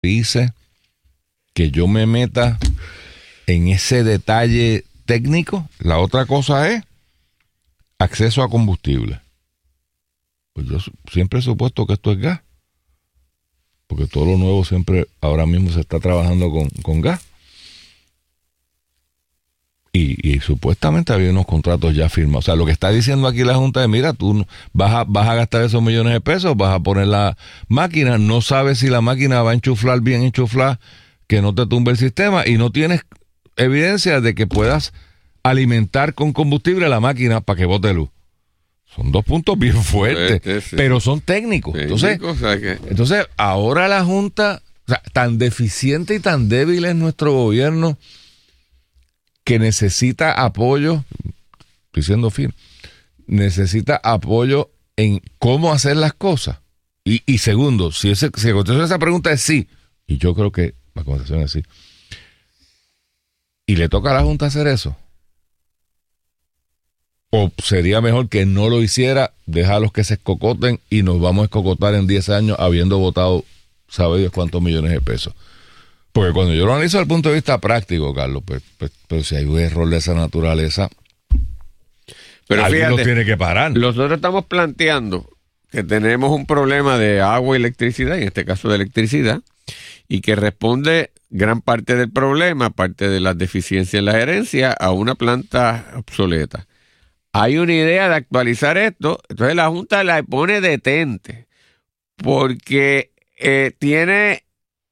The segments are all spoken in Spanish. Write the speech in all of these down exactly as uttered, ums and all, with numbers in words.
dice que yo me meta en ese detalle técnico. La otra cosa es acceso a combustible. Pues yo siempre he supuesto que esto es gas, porque todo lo nuevo siempre ahora mismo se está trabajando con, con gas. Y, y supuestamente había unos contratos ya firmados. O sea, lo que está diciendo aquí la Junta es, mira, tú vas a, vas a gastar esos millones de pesos, vas a poner la máquina, no sabes si la máquina va a enchuflar bien enchuflar, que no te tumbe el sistema, y no tienes evidencia de que puedas alimentar con combustible la máquina para que bote luz. Son dos puntos bien fuertes, este, sí. pero son técnicos. Entonces, o sea que... entonces, ahora la Junta, o sea, tan deficiente y tan débil es nuestro gobierno que necesita apoyo, estoy siendo firme, necesita apoyo en cómo hacer las cosas. Y, y segundo, si, ese, si la contestación a esa pregunta es sí, y yo creo que la contestación es sí, y le toca a la Junta hacer eso, o sería mejor que no lo hiciera, dejarlos que se escocoten y nos vamos a escocotar en diez años habiendo votado, sabe Dios cuántos millones de pesos. Porque cuando yo lo analizo desde el punto de vista práctico, Carlos, pues, pues, pues si hay un error de esa naturaleza, pero alguien fíjate, lo tiene que parar. Nosotros estamos planteando que tenemos un problema de agua y electricidad, en este caso de electricidad, y que responde gran parte del problema, parte de las deficiencias en la gerencia, a una planta obsoleta. Hay una idea de actualizar esto, entonces la Junta la pone detente, porque eh, tiene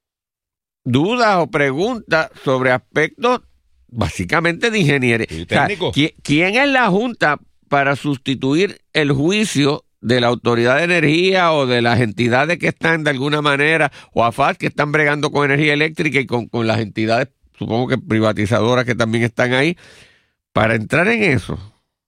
dudas o preguntas sobre aspectos básicamente de ingeniería. O sea, ¿quién, ¿Quién es la Junta para sustituir el juicio de la Autoridad de Energía o de las entidades que están de alguna manera, o A F A S que están bregando con energía eléctrica y con, con las entidades, supongo que privatizadoras que también están ahí, para entrar en eso?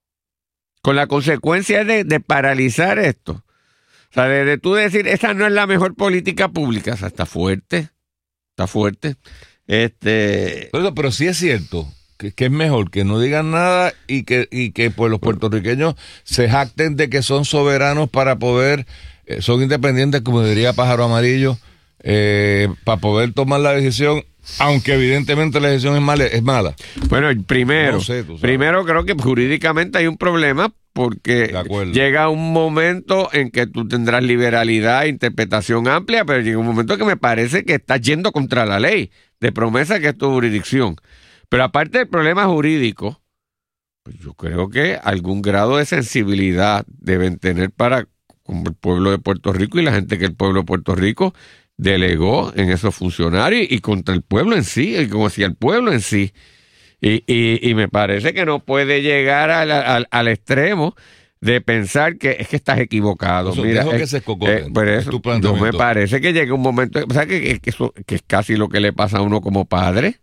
Con la consecuencia de, de paralizar esto. O sea, de, de tú decir, esa no es la mejor política pública. O sea, está fuerte. Está fuerte. Este... Pero, pero sí es cierto que, que es mejor que no digan nada y que, y que pues los puertorriqueños se jacten de que son soberanos para poder, eh, son independientes, como diría Pájaro Amarillo, eh, para poder tomar la decisión, aunque evidentemente la decisión es mala. Es mala. Bueno, primero, no sé, primero creo que jurídicamente hay un problema, porque llega un momento en que tú tendrás liberalidad, interpretación amplia, pero llega un momento que me parece que estás yendo contra la ley de promesa que es tu jurisdicción. Pero aparte del problema jurídico, pues yo creo que algún grado de sensibilidad deben tener para con el pueblo de Puerto Rico y la gente que el pueblo de Puerto Rico delegó en esos funcionarios y contra el pueblo en sí, y como si el pueblo en sí. Y, y, y me parece que no puede llegar al, al, al extremo de pensar que es que estás equivocado. Eso, Mira, dejo eh, que se escocoten, eh, pero eso, no me parece que llegue un momento, o sea, que, que, eso, que es casi lo que le pasa a uno como padre.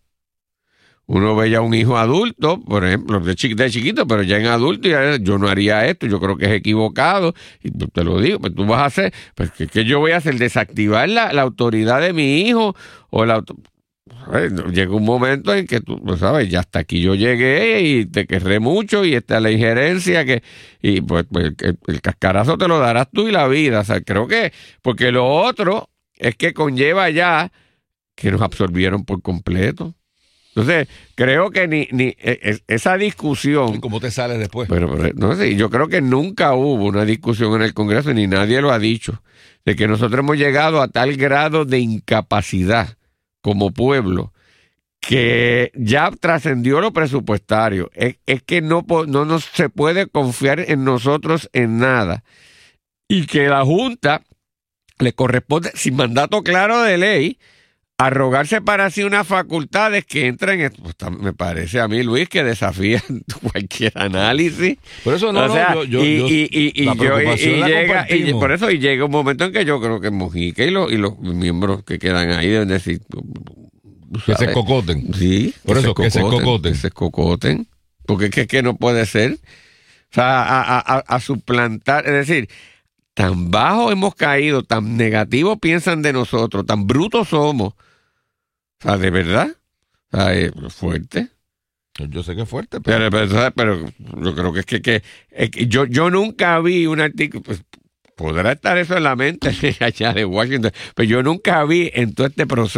Uno ve ya un hijo adulto, por ejemplo, de, chi, de chiquito, pero ya en adulto, ya, yo no haría esto, yo creo que es equivocado, y te lo digo, pues tú vas a hacer, pues que, que yo voy a hacer, desactivar la, la autoridad de mi hijo, o la llega un momento en que tú, pues, sabes, ya hasta aquí yo llegué y te querré mucho y esta es la injerencia que, y pues, pues el, el cascarazo te lo darás tú y la vida, o sea, creo que, porque lo otro es que conlleva ya que nos absorbieron por completo. Entonces, creo que ni, ni es, esa discusión... ¿Y cómo te sales después? Pero, pero, no sé, yo creo que nunca hubo una discusión en el Congreso, ni nadie lo ha dicho, de que nosotros hemos llegado a tal grado de incapacidad como pueblo, que ya trascendió lo presupuestario. Es, es que no, no, no se puede confiar en nosotros en nada. Y que la Junta le corresponde, sin mandato claro de ley, arrogarse para sí unas facultades que entran en... Pues, me parece a mí, Luis, que desafían cualquier análisis. Por eso no, o sea, no, yo... yo, y, yo y, y, la y, yo, y, y llega, y por eso y llega un momento en que yo creo que Mojica y los, y los miembros que quedan ahí deben decir... Que se cocoten. Sí. Por eso, que se cocoten. Que se cocoten. Porque es que, que no puede ser. O sea, a, a, a, a suplantar... Es decir... Tan bajo hemos caído, tan negativo piensan de nosotros, tan brutos somos. O sea, de verdad. O sea, es fuerte. Yo sé que es fuerte, pero... Pero, pero, pero yo creo que es que, que, es que yo, yo nunca vi un artículo, pues, Podrá estar eso en la mente allá de Washington, pero yo nunca vi en todo este proceso